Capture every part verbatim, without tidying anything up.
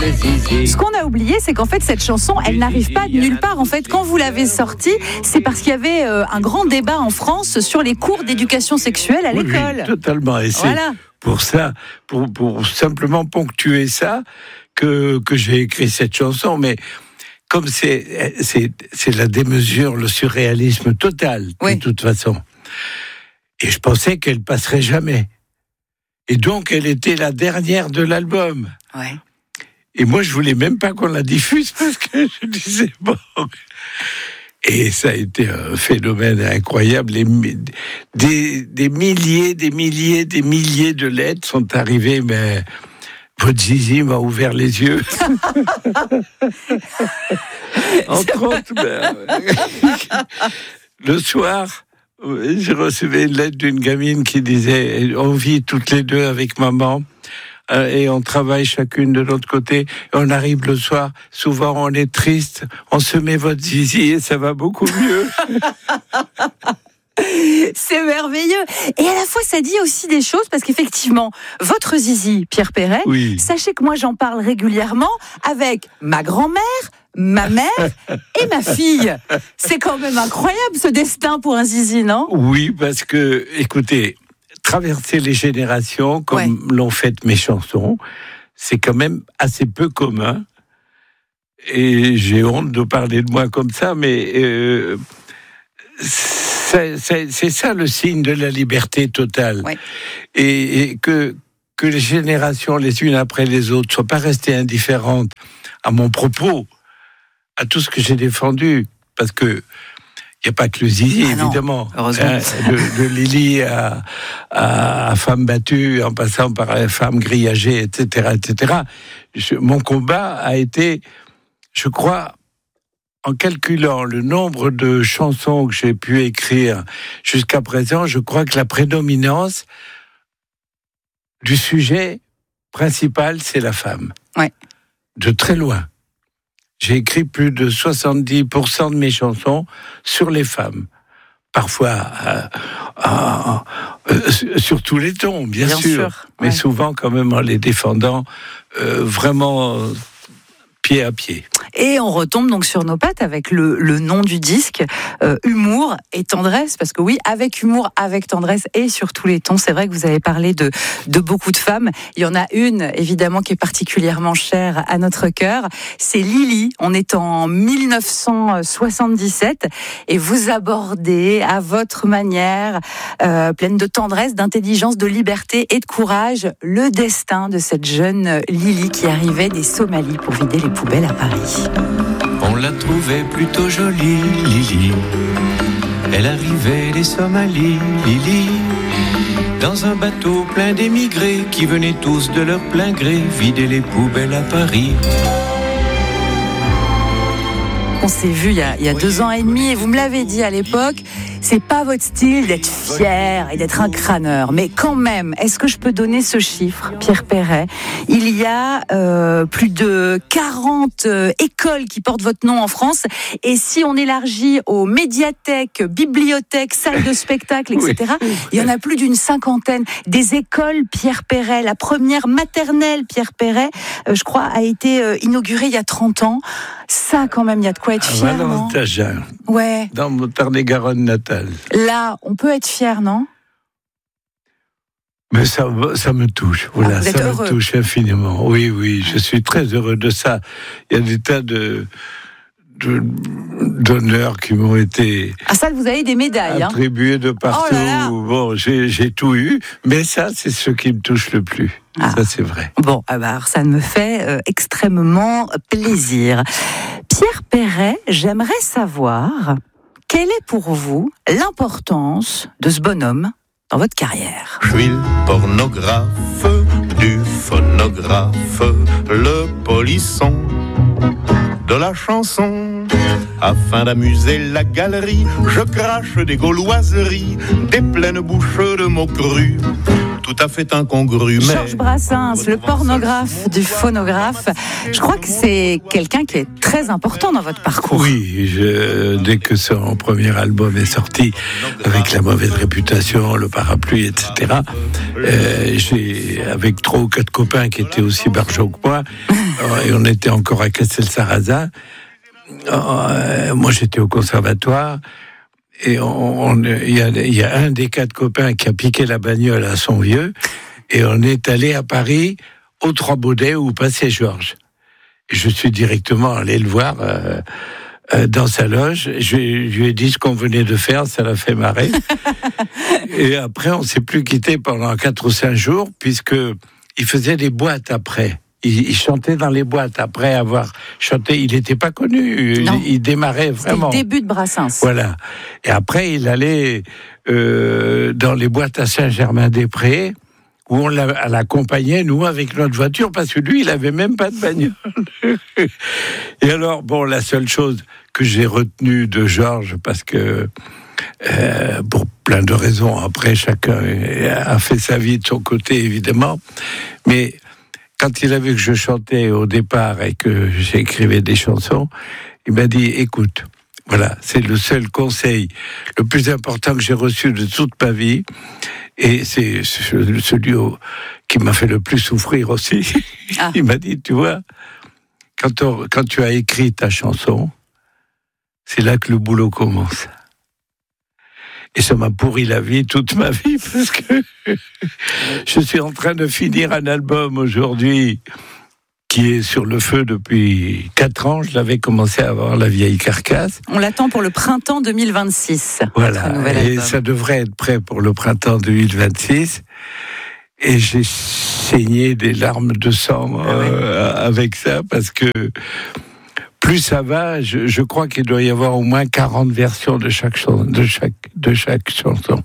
le zizi. Ce qu'on a oublié, c'est qu'en fait, cette chanson, elle n'arrive pas de nulle part. En fait, quand vous l'avez sortie, c'est parce qu'il y avait euh, un grand débat en France sur les cours d'éducation sexuelle à oui, l'école. Oui, totalement. Et c'est voilà. pour ça, pour, pour simplement ponctuer ça, que, que j'ai écrit cette chanson. Mais comme c'est, c'est, c'est la démesure, le surréalisme total, oui. de toute façon. Et je pensais qu'elle passerait jamais. Et donc, elle était la dernière de l'album. Ouais. Et moi, je voulais même pas qu'on la diffuse parce que je disais bon. Et ça a été un phénomène incroyable. Les, des, des milliers, des milliers, des milliers de lettres sont arrivées, mais votre zizi m'a ouvert les yeux. Entre autres, ben, le soir, j'ai reçu une lettre d'une gamine qui disait « On vit toutes les deux avec maman euh, et on travaille chacune de notre côté. Et on arrive le soir, souvent on est triste, on se met votre zizi et ça va beaucoup mieux. » C'est merveilleux. Et à la fois, ça dit aussi des choses, parce qu'effectivement, votre zizi, Pierre Perret, oui. sachez que moi, j'en parle régulièrement avec ma grand-mère, ma mère et ma fille. C'est quand même incroyable, ce destin pour un zizi, non ? Oui, parce que, écoutez, traverser les générations, comme ouais. l'ont fait mes chansons, c'est quand même assez peu commun. Et j'ai honte de parler de moi comme ça, mais... Euh, C'est, c'est, c'est ça le signe de la liberté totale. Ouais. Et, et que, que les générations, les unes après les autres, ne soient pas restées indifférentes à mon propos, à tout ce que j'ai défendu. Parce que il n'y a pas que le zizi, ah évidemment. Non, heureusement. Hein, de, de Lily à, à, à femme battue, en passant par la femme grillagée, et cetera, et cetera. Je, mon combat a été, je crois... En calculant le nombre de chansons que j'ai pu écrire jusqu'à présent, je crois que la prédominance du sujet principal, c'est la femme. Ouais. De très loin. J'ai écrit plus de soixante-dix pour cent de mes chansons sur les femmes. Parfois, euh, euh, euh, sur tous les tons, bien, bien sûr. sûr. Mais ouais. souvent, quand même, en les défendant euh, vraiment... Euh, pied à pied. Et on retombe donc sur nos pattes avec le, le nom du disque, euh, humour et tendresse, parce que oui, avec humour, avec tendresse et sur tous les tons, c'est vrai que vous avez parlé de, de beaucoup de femmes. Il y en a une, évidemment, qui est particulièrement chère à notre cœur, c'est Lily. On est en dix-neuf cent soixante-dix-sept et vous abordez à votre manière, euh, pleine de tendresse, d'intelligence, de liberté et de courage, le destin de cette jeune Lily qui arrivait des Somalies pour vider les poubelles à Paris. On la trouvait plutôt jolie, Lily. Elle arrivait des Somalies, Lily, dans un bateau plein d'émigrés qui venaient tous de leur plein gré vider les poubelles à Paris. On s'est vu il y a, il y a deux ans et demi et vous me l'avez dit à l'époque, c'est pas votre style d'être fier et d'être un crâneur. Mais quand même, est-ce que je peux donner ce chiffre, Pierre Perret ? Il y a euh, plus de quarante euh, écoles qui portent votre nom en France. Et si on élargit aux médiathèques, bibliothèques, salles de spectacle, et cetera, oui. il y en a plus d'une cinquantaine. Des écoles Pierre Perret. La première maternelle Pierre Perret, euh, je crois, a été euh, inaugurée il y a trente ans. Ça, quand même, il y a de quoi être fier, non ? Ouais. Dans mon Tarn-et-Garonne natal. Là, on peut être fier, non ? Mais ça, ça me touche, voilà, ah, ça me heureux. touche infiniment. Oui, oui, je suis très heureux de ça. Il y a des tas de, de d'honneurs qui m'ont été ah, ça, vous avez des médailles, attribués hein. de partout. Oh là là. Bon, j'ai, j'ai tout eu, mais ça, c'est ce qui me touche le plus. Ah. Ça, c'est vrai. Bon, alors ça me fait euh, extrêmement plaisir. Pierre Perret, j'aimerais savoir quelle est pour vous l'importance de ce bonhomme dans votre carrière. Je suis le pornographe du phonographe, le polisson de la chanson. Afin d'amuser la galerie, je crache des gauloiseries, des pleines bouches de mots crus. tout à fait incongru. Mais... Georges Brassens, le pornographe du phonographe. Je crois que c'est quelqu'un qui est très important dans votre parcours. Oui, je, dès que son premier album est sorti, avec la mauvaise réputation, le parapluie, et cetera, euh, j'ai, avec trois ou quatre copains qui étaient aussi barjots que moi, et on était encore à Castel-Sarrazin, euh, moi j'étais au conservatoire, et il y a, y a un des quatre copains qui a piqué la bagnole à son vieux, et on est allé à Paris, aux Trois Baudets, où passait Georges. Et je suis directement allé le voir euh, euh, dans sa loge. Je, je lui ai dit ce qu'on venait de faire, ça l'a fait marrer. Et après, on s'est plus quitté pendant quatre ou cinq jours, puisque il faisait des boîtes après. Il, il chantait dans les boîtes après avoir chanté. Il n'était pas connu. Il, il démarrait vraiment. C'était le début de Brassens. Voilà. Et après, il allait euh, dans les boîtes à Saint-Germain-des-Prés, où on l'accompagnait, nous, avec notre voiture, parce que lui, il avait même pas de bagnole. Et alors, bon, la seule chose que j'ai retenue de Georges, parce que, euh, pour plein de raisons, après, chacun a fait sa vie de son côté, évidemment, mais quand il a vu que je chantais au départ et que j'écrivais des chansons, il m'a dit, écoute, voilà, c'est le seul conseil le plus important que j'ai reçu de toute ma vie, et c'est celui qui m'a fait le plus souffrir aussi. Ah. Il m'a dit, tu vois, quand, on, quand tu as écrit ta chanson, c'est là que le boulot commence. Et ça m'a pourri la vie, toute ma vie, parce que je suis en train de finir un album aujourd'hui qui est sur le feu depuis quatre ans. Je l'avais commencé à avoir, La vieille carcasse. On l'attend pour le printemps deux mille vingt-six. Voilà, et album. Ça devrait être prêt pour le printemps deux mille vingt-six. Et j'ai saigné des larmes de sang ah ouais. euh, avec ça, parce que plus ça va, je, je crois qu'il doit y avoir au moins quarante versions de chaque, chanson, de chaque, de chaque chanson.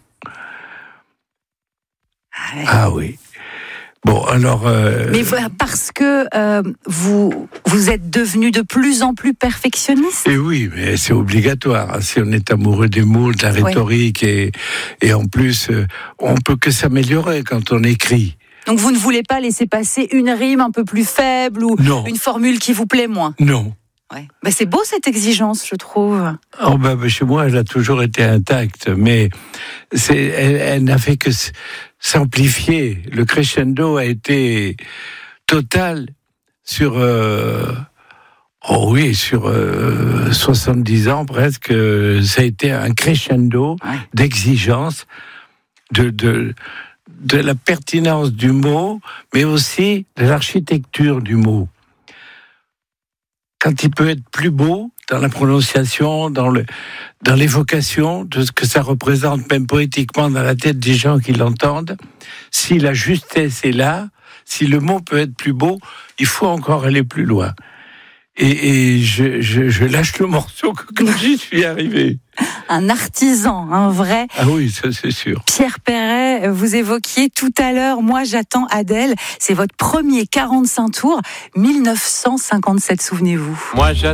Ah, ouais. Ah oui. Bon, alors... Euh... Mais voilà, parce que euh, vous, vous êtes devenu de plus en plus perfectionniste. Et oui, mais c'est obligatoire. Hein, si on est amoureux des mots, de la rhétorique, oui. et, et en plus, euh, on peut que s'améliorer quand on écrit. Donc vous ne voulez pas laisser passer une rime un peu plus faible ou non. Une formule qui vous plaît moins? Non. Ouais. Ben c'est beau cette exigence, je trouve. Oh ben, ben chez moi, elle a toujours été intacte, mais c'est, elle, elle n'a fait que s'amplifier. Le crescendo a été total sur, euh, oh oui, sur euh, soixante-dix ans presque. Ça a été un crescendo ouais. d'exigence, de, de, de la pertinence du mot, mais aussi de l'architecture du mot. Quand il peut être plus beau dans la prononciation, dans, le, dans l'évocation de ce que ça représente, même poétiquement dans la tête des gens qui l'entendent, si la justesse est là, si le mot peut être plus beau, il faut encore aller plus loin. Et, et je, je, je lâche le morceau quand j'y suis arrivé. Un artisan, un vrai. Ah oui, ça c'est sûr. Pierre Perret, vous évoquiez tout à l'heure, Moi j'attends Adèle. C'est votre premier quarante-cinq tours, mille neuf cent cinquante-sept, souvenez-vous. Moi j'attends.